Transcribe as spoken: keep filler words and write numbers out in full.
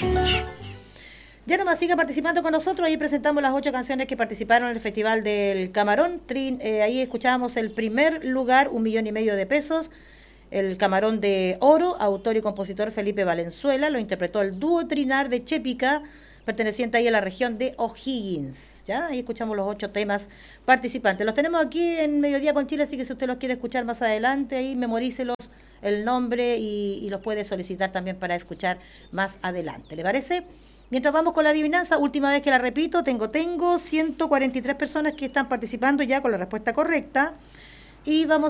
Ya nomás siga participando con nosotros, ahí presentamos las ocho canciones que participaron en el Festival del Camarón. Trin, eh, ahí escuchábamos el primer lugar, un millón y medio de pesos, el Camarón de Oro, autor y compositor Felipe Valenzuela, lo interpretó el dúo Trinar de Chépica, perteneciente ahí a la región de O'Higgins. ¿Ya? Ahí escuchamos los ocho temas participantes. Los tenemos aquí en Mediodía con Chile, así que si usted los quiere escuchar más adelante, ahí memorícelos el nombre y, y los puede solicitar también para escuchar más adelante. ¿Le parece? Mientras vamos con la adivinanza, última vez que la repito, tengo, tengo ciento cuarenta y tres personas que están participando ya con la respuesta correcta. Y vamos